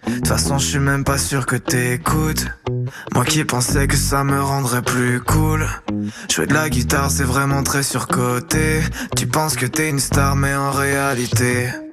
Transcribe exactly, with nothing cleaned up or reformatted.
De toute façon je suis même pas sûr que t'écoutes. Moi qui pensais que ça me rendrait plus cool. Jouer de la guitare c'est vraiment très surcoté. Tu penses que t'es une star mais en réalité